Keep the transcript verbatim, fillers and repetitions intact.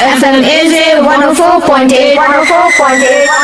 F M is a one oh four point eight. one oh four point eight.